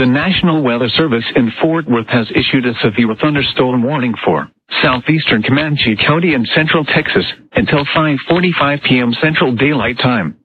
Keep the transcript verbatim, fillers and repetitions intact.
The National Weather Service in Fort Worth has issued a severe thunderstorm warning for southeastern Comanche County and central Texas until five forty-five p m Central Daylight Time.